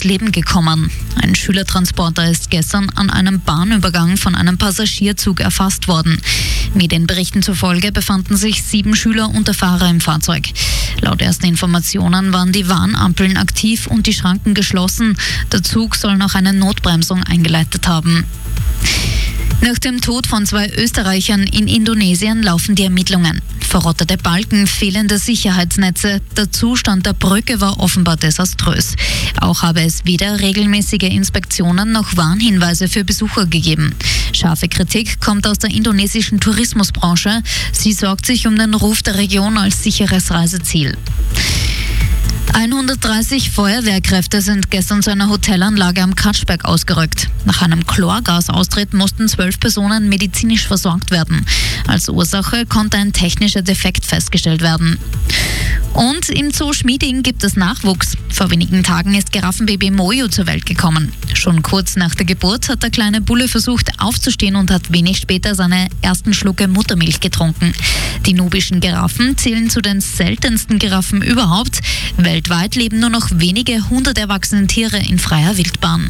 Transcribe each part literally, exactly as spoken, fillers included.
Leben gekommen. Ein Schülertransporter ist gestern an einem Bahnübergang von einem Passagierzug erfasst worden. Medienberichten zufolge befanden sich sieben Schüler und der Fahrer im Fahrzeug. Laut ersten Informationen waren die Warnampeln aktiv und die Schranken geschlossen. Der Zug soll noch eine Notbremsung eingeleitet haben. Nach dem Tod von zwei Österreichern in Indonesien laufen die Ermittlungen. Verrottete Balken, fehlende Sicherheitsnetze, der Zustand der Brücke war offenbar desaströs. Auch habe es weder regelmäßige Inspektionen noch Warnhinweise für Besucher gegeben. Scharfe Kritik kommt aus der indonesischen Tourismusbranche. Sie sorgt sich um den Ruf der Region als sicheres Reiseziel. hundertdreißig Feuerwehrkräfte sind gestern zu einer Hotelanlage am Katschberg ausgerückt. Nach einem Chlorgasaustritt mussten zwölf Personen medizinisch versorgt werden. Als Ursache konnte ein technischer Defekt festgestellt werden. Und im Zoo Schmieding gibt es Nachwuchs. Vor wenigen Tagen ist Giraffenbaby Mojo zur Welt gekommen. Schon kurz nach der Geburt hat der kleine Bulle versucht aufzustehen und hat wenig später seine ersten Schlucke Muttermilch getrunken. Die nubischen Giraffen zählen zu den seltensten Giraffen überhaupt. Weltweit leben nur noch wenige hundert erwachsene Tiere in freier Wildbahn.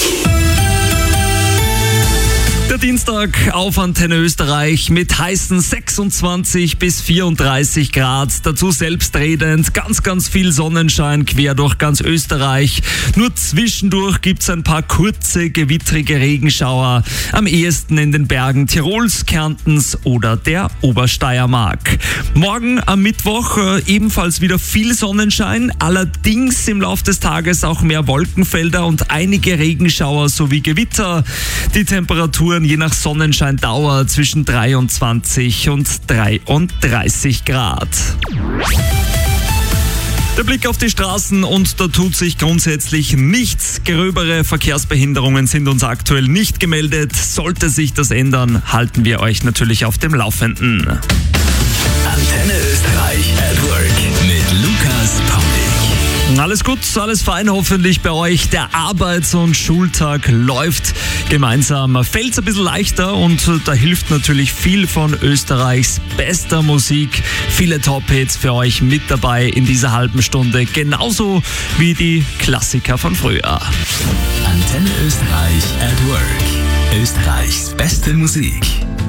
Der Dienstag auf Antenne Österreich mit heißen sechsundzwanzig bis vierunddreißig Grad. Dazu selbstredend, ganz, ganz viel Sonnenschein quer durch ganz Österreich. Nur zwischendurch gibt's ein paar kurze, gewittrige Regenschauer. Am ehesten in den Bergen Tirols, Kärntens oder der Obersteiermark. Morgen am Mittwoch äh, ebenfalls wieder viel Sonnenschein. Allerdings im Laufe des Tages auch mehr Wolkenfelder und einige Regenschauer sowie Gewitter. Die Temperaturen je nach Sonnenscheindauer zwischen dreiundzwanzig und dreiunddreißig Grad. Der Blick auf die Straßen und da tut sich grundsätzlich nichts. Gröbere Verkehrsbehinderungen sind uns aktuell nicht gemeldet. Sollte sich das ändern, halten wir euch natürlich auf dem Laufenden. Antenne Österreich at Work mit Lukas Pauli. Alles gut, alles fein hoffentlich bei euch. Der Arbeits- und Schultag läuft gemeinsam. Fällt es ein bisschen leichter und da hilft natürlich viel von Österreichs bester Musik. Viele Top-Hits für euch mit dabei in dieser halben Stunde. Genauso wie die Klassiker von früher. Antenne Österreich at Work. Österreichs beste Musik.